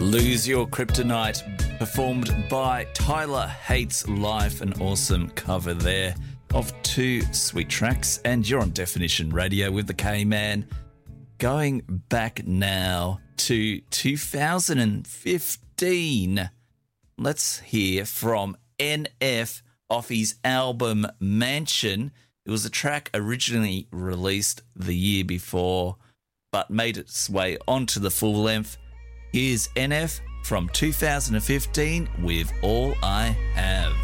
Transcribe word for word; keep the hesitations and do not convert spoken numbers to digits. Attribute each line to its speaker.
Speaker 1: Lose Your Kryptonite, performed by Tyler Hates Life. An awesome cover there of two sweet tracks. And you're on Definition Radio with the K-Man. Going back now to two thousand fifteen. Let's hear from N F off his album Mansion. It was a track originally released the year before, but made its way onto the full length. Here's N F from two thousand fifteen with All I Have.